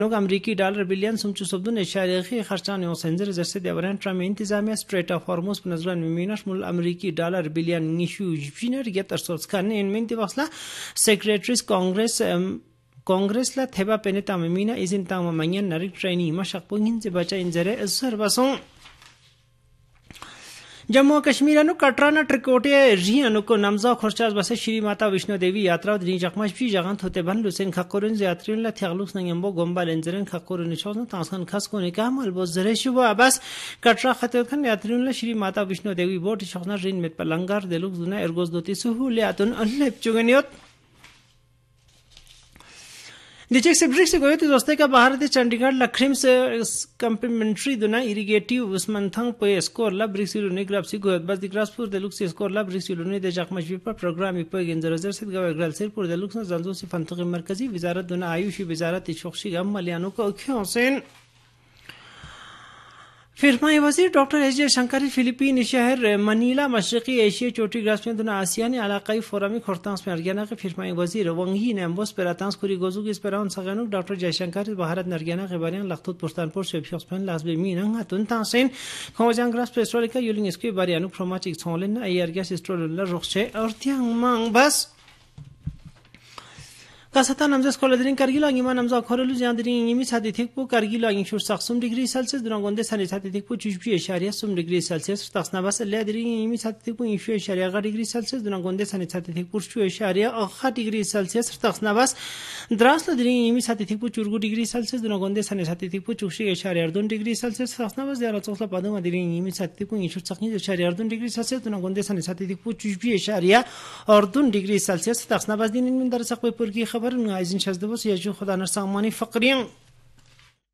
نوک امریکی ډالر بیلیون سمچو سبدون اشاریخی خرچان یو سنجر زرسه دیوران ترام انتظامی استریت آف هرموز بنظران میمینش مول امریکی ډالر بیلیون نیشو جبینر گت ارسوز کنه این منتی بخلا سیکریٹریس کانگریس لا تبا پنتا میمینا ایزین تام منین نریک ترینی مشق پونگین زباچا انجره ازر بسون जम्मू कश्मीर कटराना ट्रिकोटे रियानु को नमजा खुर्चाज बसे श्री माता वैष्णो देवी यात्रा दी जखमश भी जगन होते बन लुसेन खकोरन यात्रियों ला थगलुस नंगमबो गोंबा लेंजरन खकोरन छोसन तासन खस को निकाह मलबो जरे शुभ बस कटरा खते खन यात्रियों ला श्री माता वैष्णो देवी बोट छोसन रिन में पलंगार देलुक दुना एरगोस दोती सुहुलियातुन अल्लेप चुगनियत नीचे से ब्रिक्स गोये तो दोस्ते का भारत चंडीगढ़ लखरीम से कम्प्लीमेंट्री दुना इरिगेटिव उसमंथंग पे स्कोर ला ब्रिक्स लुने ग्राफसी गोये बस दिग्रासपुर देलुक से स्कोर ला ब्रिक्स लुने दे जखमश पर प्रोग्राम पे गेंजरजर से गवे ग्रालसिरपुर देलुक से जंजो से फंतकी मरकजी वजारत दुना आयुषी वजारत शोखशी गम मलियानो को हुसैन फिरमाई वजीर डॉक्टर एस जयशंकर फिलिपीन शहर मनीला मशरकी एशिया चोटी ग्रास में दुना आसियानी इलाकाई फोरमी खोरतांस में अर्गियाना के फिरमाई वजीर वंगी नेम्बोस पेरातांस कुरी गोजू के स्पेराउन सगानुक डॉक्टर जयशंकर भारत नरगियाना के बारे में लखतुत पुरस्तानपुर से फिक्सपन लाजबे मीनंग हतुन तासेन खोजांग ग्रास पेस्ट्रोलिका यूलिंग इसके बारे अनुक फ्रोमाचिक सोलन आयरगस स्ट्रोलर रुखसे और त्यांग मांग बस Kasata namza skoladrin kargila ngima namza khorulu jandrin ngimi sadi thikpu kargila ngishur saksum degree celsius dunagonde sani sadi thikpu 3.8 degree celsius taksna bas ladrin ngimi sadi thikpu 3.8 degree celsius dunagonde sani sadi thikpu 3.8 degree celsius taksna bas drasla drin ngimi sadi thikpu 4 degree celsius dunagonde sani sadi thikpu 3.2 degree celsius taksna bas yara tsosla padama drin ngimi sadi thikpu 3.2 degree celsius dunagonde sani sadi thikpu 3.2 degree celsius taksna bas dinin min dar sakwe purki خبر نایزین شزده بس یا جو خدا نرسامانی فقریم